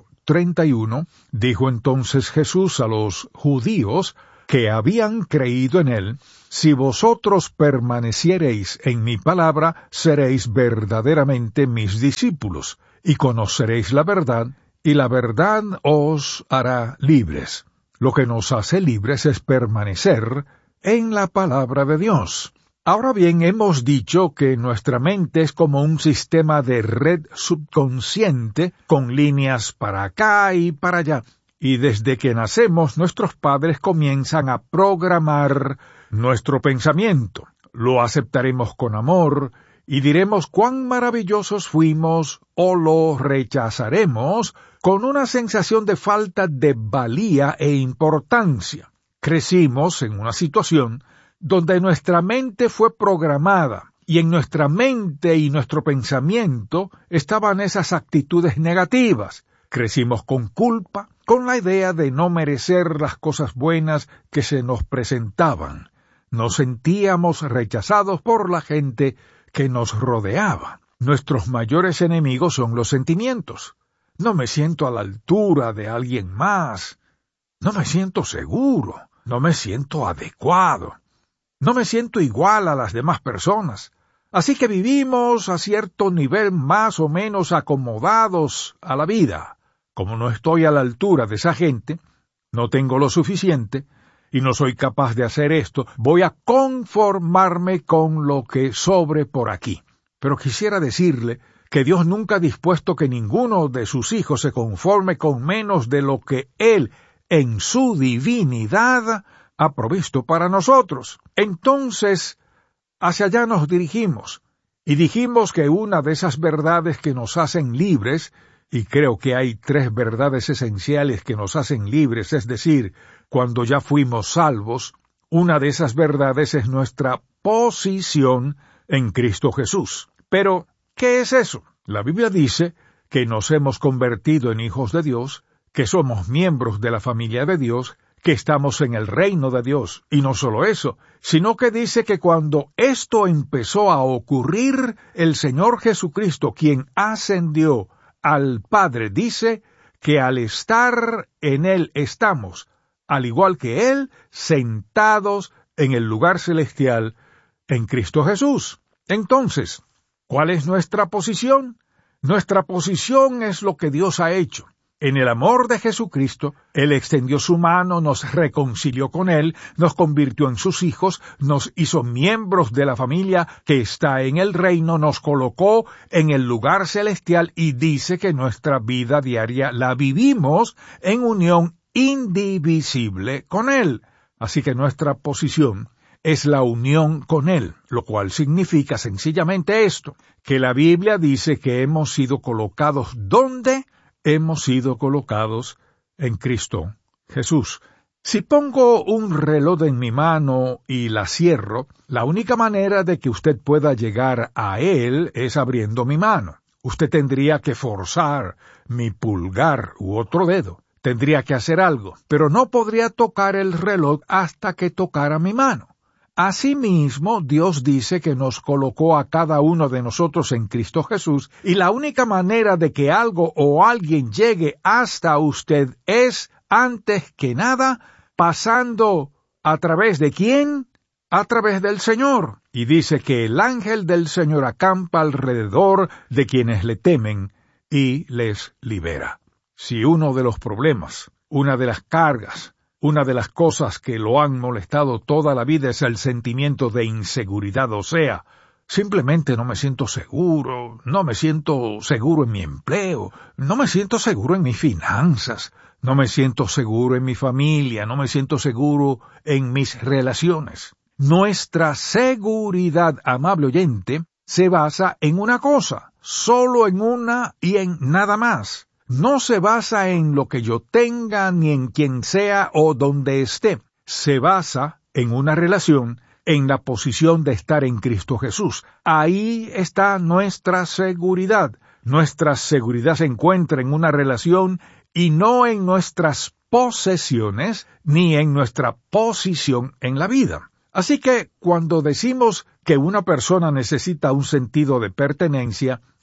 A: 31, dijo entonces Jesús a los judíos que habían creído en él: si vosotros permaneciereis en mi palabra, seréis verdaderamente mis discípulos, y conoceréis la verdad, y la verdad os hará libres. Lo que nos hace libres es permanecer en la palabra de Dios. Ahora bien, hemos dicho que nuestra mente es como un sistema de red subconsciente con líneas para acá y para allá. Y desde que nacemos, nuestros padres comienzan a programar nuestro pensamiento. Lo aceptaremos con amor y diremos cuán maravillosos fuimos, o lo rechazaremos con una sensación de falta de valía e importancia. Crecimos en una situación donde nuestra mente fue programada, y en nuestra mente y nuestro pensamiento estaban esas actitudes negativas. Crecimos con culpa, con la idea de no merecer las cosas buenas que se nos presentaban. Nos sentíamos rechazados por la gente que nos rodeaba. Nuestros mayores enemigos son los sentimientos. No me siento a la altura de alguien más. No me siento seguro. No me siento adecuado. No me siento igual a las demás personas. Así que vivimos a cierto nivel más o menos acomodados a la vida. Como no estoy a la altura de esa gente, no tengo lo suficiente, y no soy capaz de hacer esto, voy a conformarme con lo que sobre por aquí. Pero quisiera decirle que Dios nunca ha dispuesto que ninguno de sus hijos se conforme con menos de lo que Él, en su divinidad, ha provisto para nosotros. Entonces, hacia allá nos dirigimos, y dijimos que una de esas verdades que nos hacen libres, y creo que hay 3 verdades esenciales que nos hacen libres, es decir, cuando ya fuimos salvos, una de esas verdades es nuestra posición en Cristo Jesús. Pero, ¿qué es eso? La Biblia dice que nos hemos convertido en hijos de Dios, que somos miembros de la familia de Dios, que estamos en el reino de Dios. Y no solo eso, sino que dice que cuando esto empezó a ocurrir, el Señor Jesucristo, quien ascendió al Padre, dice que al estar en Él estamos, al igual que Él, sentados en el lugar celestial en Cristo Jesús. Entonces, ¿cuál es nuestra posición? Nuestra posición es lo que Dios ha hecho. En el amor de Jesucristo, Él extendió su mano, nos reconcilió con Él, nos convirtió en sus hijos, nos hizo miembros de la familia que está en el reino, nos colocó en el lugar celestial y dice que nuestra vida diaria la vivimos en unión indivisible con Él. Así que nuestra posición es la unión con Él, lo cual significa sencillamente esto, que la Biblia dice que hemos sido colocados ¿dónde? Hemos sido colocados en Cristo Jesús. Si pongo un reloj en mi mano y la cierro, la única manera de que usted pueda llegar a él es abriendo mi mano. Usted tendría que forzar mi pulgar u otro dedo. Tendría que hacer algo, pero no podría tocar el reloj hasta que tocara mi mano. Asimismo, Dios dice que nos colocó a cada uno de nosotros en Cristo Jesús, y la única manera de que algo o alguien llegue hasta usted es, antes que nada, pasando a través de ¿quién? A través del Señor. Y dice que el ángel del Señor acampa alrededor de quienes le temen y les libera. Si uno de los problemas, una de las cargas, una de las cosas que lo han molestado toda la vida es el sentimiento de inseguridad, o sea, simplemente no me siento seguro, no me siento seguro en mi empleo, no me siento seguro en mis finanzas, no me siento seguro en mi familia, no me siento seguro en mis relaciones. Nuestra seguridad, amable oyente, se basa en una cosa, solo en una y en nada más. No se basa en lo que yo tenga, ni en quien sea o donde esté. Se basa en una relación, en la posición de estar en Cristo Jesús. Ahí está nuestra seguridad. Nuestra seguridad se encuentra en una relación y no en nuestras posesiones, ni en nuestra posición en la vida. Así que cuando decimos que una persona necesita un sentido de pertenencia,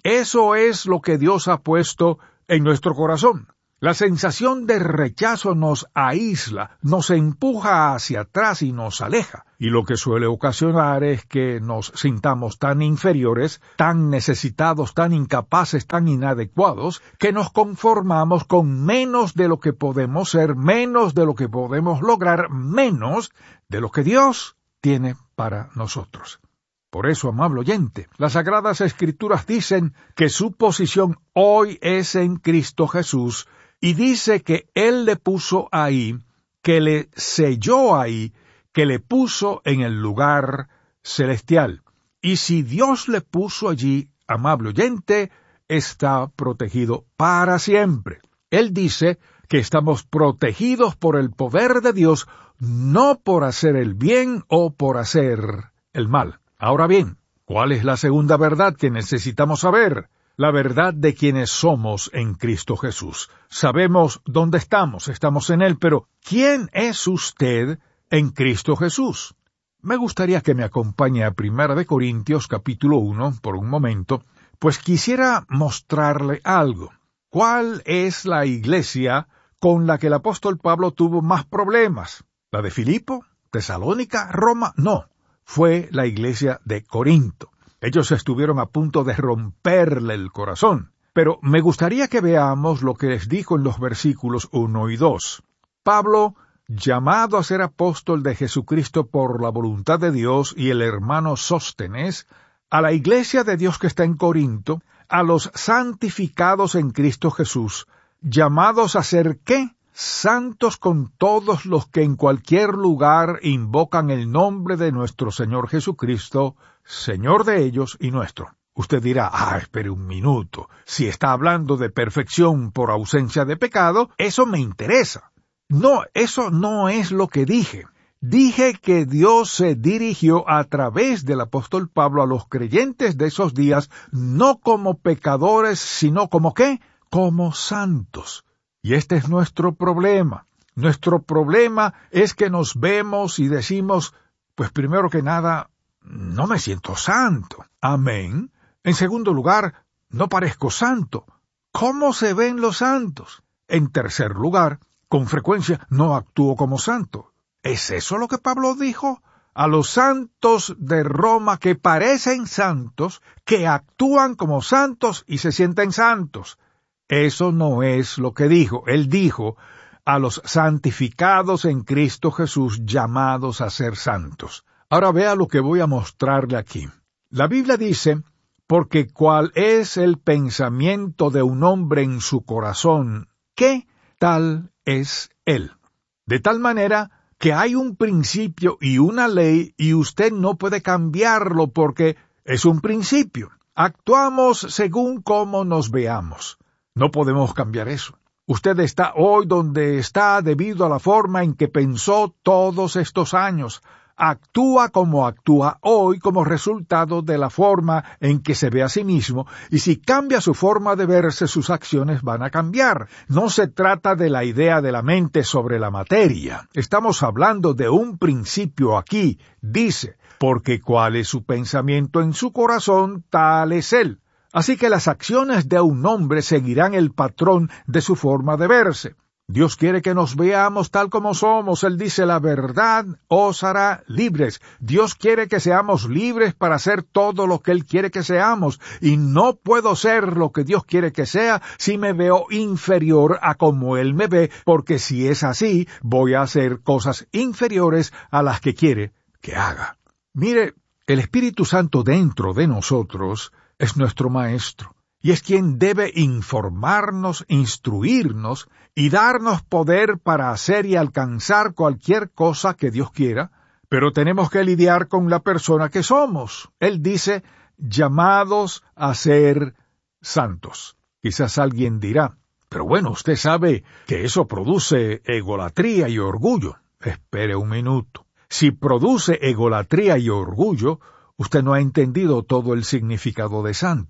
A: Eso es lo que Dios ha puesto en nuestro corazón. La sensación de rechazo nos aísla, nos empuja hacia atrás y nos aleja. Y lo que suele ocasionar es que nos sintamos tan inferiores, tan necesitados, tan incapaces, tan inadecuados, que nos conformamos con menos de lo que podemos ser, menos de lo que podemos lograr, menos de lo que Dios tiene para nosotros. Por eso, amable oyente, las Sagradas Escrituras dicen que su posición hoy es en Cristo Jesús, y dice que Él le puso ahí, que le selló ahí, que le puso en el lugar celestial. Y si Dios le puso allí, amable oyente, está protegido para siempre. Él dice que estamos protegidos por el poder de Dios, no por hacer el bien o por hacer el mal. Ahora bien, ¿cuál es la segunda verdad que necesitamos saber? La verdad de quienes somos en Cristo Jesús. Sabemos dónde estamos en Él, pero ¿quién es usted en Cristo Jesús? Me gustaría que me acompañe a 1 Corintios capítulo 1 por un momento, pues quisiera mostrarle algo. ¿Cuál es la iglesia con la que el apóstol Pablo tuvo más problemas? ¿La de Filipo? ¿Tesalónica? ¿Roma? No, fue la iglesia de Corinto. Ellos estuvieron a punto de romperle el corazón. Pero me gustaría que veamos lo que les dijo en los versículos 1 y 2. Pablo, llamado a ser apóstol de Jesucristo por la voluntad de Dios, y el hermano Sóstenes, a la iglesia de Dios que está en Corinto, a los santificados en Cristo Jesús, llamados a ser ¿qué? Santos con todos los que en cualquier lugar invocan el nombre de nuestro Señor Jesucristo, Señor de ellos y nuestro. Usted dirá, espere un minuto, si está hablando de perfección por ausencia de pecado, eso me interesa. No, eso no es lo que dije. Dije que Dios se dirigió a través del apóstol Pablo a los creyentes de esos días, no como pecadores, sino como ¿qué? Como santos. Y este es nuestro problema. Nuestro problema es que nos vemos y decimos, pues primero que nada, no me siento santo. Amén. En segundo lugar, no parezco santo. ¿Cómo se ven los santos? En tercer lugar, con frecuencia no actúo como santo. ¿Es eso lo que Pablo dijo? A los santos de Roma que parecen santos, que actúan como santos y se sienten santos. Eso no es lo que dijo. Él dijo a los santificados en Cristo Jesús, llamados a ser santos. Ahora vea lo que voy a mostrarle aquí. La Biblia dice, porque cuál es el pensamiento de un hombre en su corazón, ¿qué tal es él? De tal manera que hay un principio y una ley y usted no puede cambiarlo porque es un principio. Actuamos según cómo nos veamos. No podemos cambiar eso. Usted está hoy donde está debido a la forma en que pensó todos estos años. Actúa como actúa hoy como resultado de la forma en que se ve a sí mismo, y si cambia su forma de verse, sus acciones van a cambiar. No se trata de la idea de la mente sobre la materia. Estamos hablando de un principio aquí. Dice, porque cuál es su pensamiento en su corazón, tal es él. Así que las acciones de un hombre seguirán el patrón de su forma de verse. Dios quiere que nos veamos tal como somos. Él dice, la verdad os hará libres. Dios quiere que seamos libres para hacer todo lo que Él quiere que seamos. Y no puedo ser lo que Dios quiere que sea si me veo inferior a como Él me ve, porque si es así, voy a hacer cosas inferiores a las que quiere que haga. Mire, el Espíritu Santo dentro de nosotros es nuestro maestro, y es quien debe informarnos, instruirnos y darnos poder para hacer y alcanzar cualquier cosa que Dios quiera, pero tenemos que lidiar con la persona que somos. Él dice, llamados a ser santos. Quizás alguien dirá, pero bueno, usted sabe que eso produce egolatría y orgullo. Espere un minuto. Si produce egolatría y orgullo, usted no ha entendido todo el significado de santo.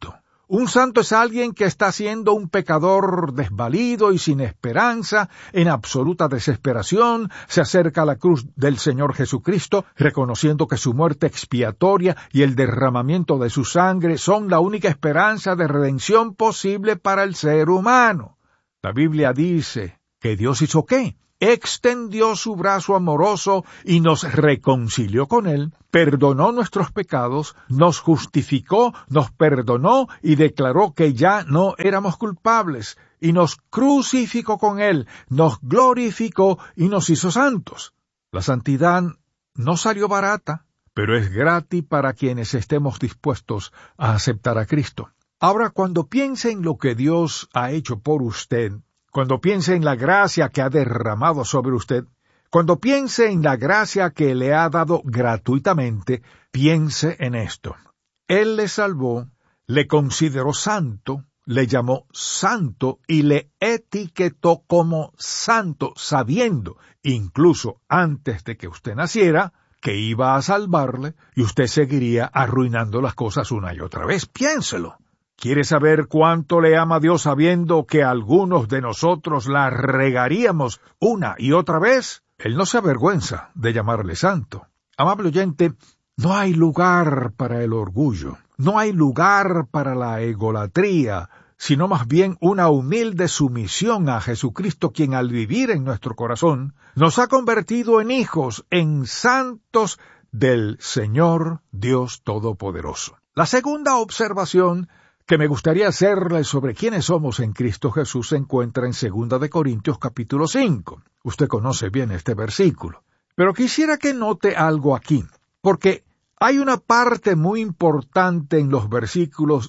A: Un santo es alguien que está siendo un pecador desvalido y sin esperanza, en absoluta desesperación, se acerca a la cruz del Señor Jesucristo, reconociendo que su muerte expiatoria y el derramamiento de su sangre son la única esperanza de redención posible para el ser humano. La Biblia dice que Dios hizo ¿qué? Extendió su brazo amoroso y nos reconcilió con Él, perdonó nuestros pecados, nos justificó, nos perdonó y declaró que ya no éramos culpables, y nos crucificó con Él, nos glorificó y nos hizo santos. La santidad no salió barata, pero es gratis para quienes estemos dispuestos a aceptar a Cristo. Ahora, cuando piense en lo que Dios ha hecho por usted, cuando piense en la gracia que ha derramado sobre usted, cuando piense en la gracia que le ha dado gratuitamente, piense en esto. Él le salvó, le consideró santo, le llamó santo y le etiquetó como santo, sabiendo, incluso antes de que usted naciera, que iba a salvarle y usted seguiría arruinando las cosas una y otra vez. Piénselo. ¿Quiere saber cuánto le ama Dios sabiendo que algunos de nosotros la regaríamos una y otra vez? Él no se avergüenza de llamarle santo. Amable oyente, no hay lugar para el orgullo, no hay lugar para la egolatría, sino más bien una humilde sumisión a Jesucristo, quien al vivir en nuestro corazón nos ha convertido en hijos, en santos del Señor Dios Todopoderoso. La segunda observación que me gustaría hacerle sobre quiénes somos en Cristo Jesús se encuentra en 2 de Corintios capítulo 5. Usted conoce bien este versículo. Pero quisiera que note algo aquí, porque hay una parte muy importante en los versículos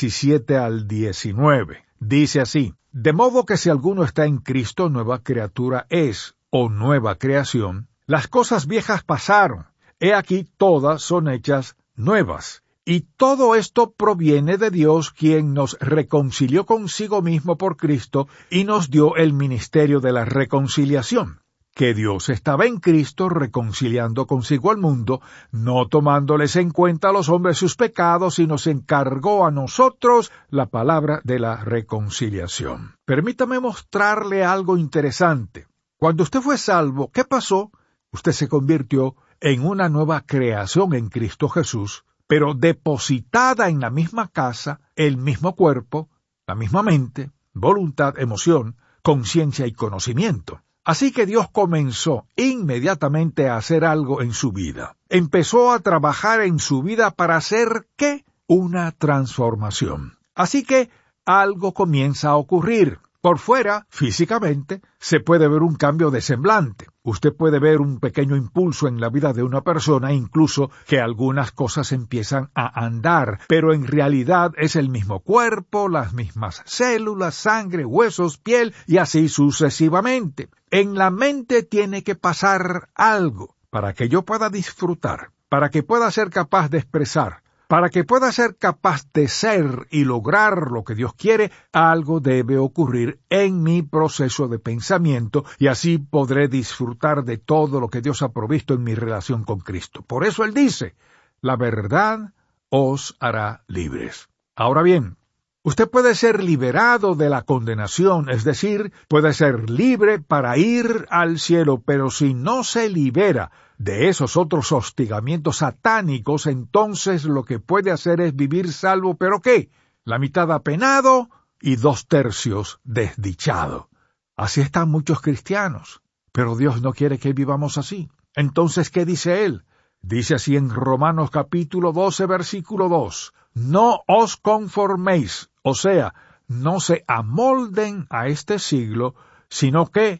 A: 17 al 19. Dice así: de modo que si alguno está en Cristo, nueva criatura es, o nueva creación. Las cosas viejas pasaron, he aquí todas son hechas nuevas. Y todo esto proviene de Dios, quien nos reconcilió consigo mismo por Cristo y nos dio el ministerio de la reconciliación. Que Dios estaba en Cristo reconciliando consigo al mundo, no tomándoles en cuenta a los hombres sus pecados, y nos encargó a nosotros la palabra de la reconciliación. Permítame mostrarle algo interesante. Cuando usted fue salvo, ¿qué pasó? Usted se convirtió en una nueva creación en Cristo Jesús, pero depositada en la misma casa, el mismo cuerpo, la misma mente, voluntad, emoción, conciencia y conocimiento. Así que Dios comenzó inmediatamente a hacer algo en su vida. Empezó a trabajar en su vida para hacer, ¿qué? Una transformación. Así que algo comienza a ocurrir. Por fuera, físicamente, se puede ver un cambio de semblante. Usted puede ver un pequeño impulso en la vida de una persona, incluso que algunas cosas empiezan a andar, pero en realidad es el mismo cuerpo, las mismas células, sangre, huesos, piel y así sucesivamente. En la mente tiene que pasar algo para que yo pueda disfrutar, para que pueda ser capaz de expresar. Para que pueda ser capaz de ser y lograr lo que Dios quiere, algo debe ocurrir en mi proceso de pensamiento, y así podré disfrutar de todo lo que Dios ha provisto en mi relación con Cristo. Por eso Él dice, la verdad os hará libres. Ahora bien, usted puede ser liberado de la condenación, es decir, puede ser libre para ir al cielo, pero si no se libera de esos otros hostigamientos satánicos, entonces lo que puede hacer es vivir salvo, ¿pero qué? La mitad apenado y 2/3 desdichado. Así están muchos cristianos, pero Dios no quiere que vivamos así. Entonces, ¿qué dice Él? Dice así en Romanos capítulo 12, versículo 2, no os conforméis, o sea, no se amolden a este siglo, sino que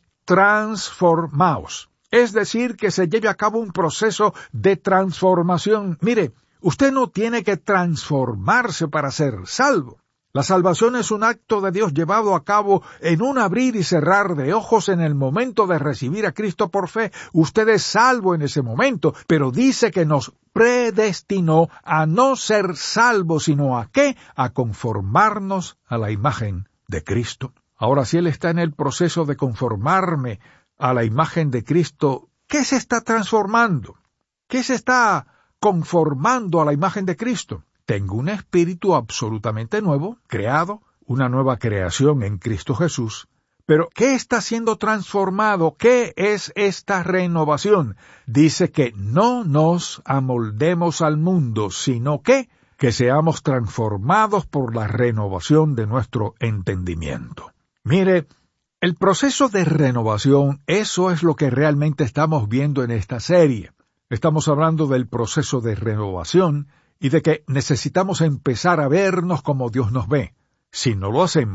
A: transformaos. Es decir, que se lleve a cabo un proceso de transformación. Mire, usted no tiene que transformarse para ser salvo. La salvación es un acto de Dios llevado a cabo en un abrir y cerrar de ojos en el momento de recibir a Cristo por fe. Usted es salvo en ese momento, pero dice que nos predestinó a no ser salvos, sino ¿a qué? A conformarnos a la imagen de Cristo. Ahora, si Él está en el proceso de conformarme a la imagen de Cristo, ¿qué se está transformando? ¿Qué se está conformando a la imagen de Cristo? tengo un espíritu absolutamente nuevo, creado, una nueva creación en Cristo Jesús. Pero, ¿qué está siendo transformado? ¿Qué es esta renovación? Dice que no nos amoldemos al mundo, sino que seamos transformados por la renovación de nuestro entendimiento. Mire, el proceso de renovación, eso es lo que realmente estamos viendo en esta serie. Estamos hablando del proceso de renovación y de que necesitamos empezar a vernos como Dios nos ve. Si no lo hacemos,